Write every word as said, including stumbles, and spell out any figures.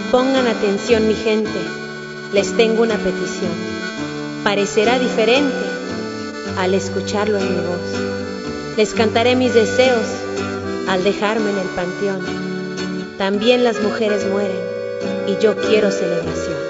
Pongan atención, mi gente, les tengo una petición. Parecerá diferente al escucharlo en mi voz. Les cantaré mis deseos al dejarme en el panteón. También las mujeres mueren y yo quiero celebración.